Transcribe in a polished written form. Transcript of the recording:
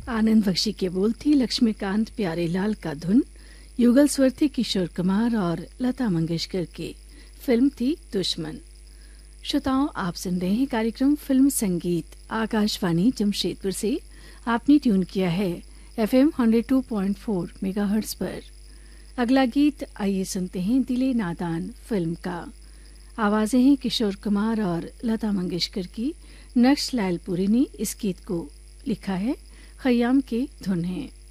आनंद बख्शी के बोल थी, लक्ष्मीकांत प्यारेलाल का धुन, युगल स्वर थे किशोर कुमार और लता मंगेशकर की। फिल्म थी दुश्मन। श्रोताओं, आप सुन रहे हैं कार्यक्रम फिल्म संगीत आकाशवाणी जमशेदपुर से। आपने ट्यून किया है FM 102.4 मेगाहर्ट्ज पर। अगला गीत आइए सुनते हैं दिले नादान फिल्म का। आवाजें हैं किशोर कुमार और लता मंगेशकर की। नक्श लालपुरी ने इस गीत को लिखा है, खयाम की धुन है।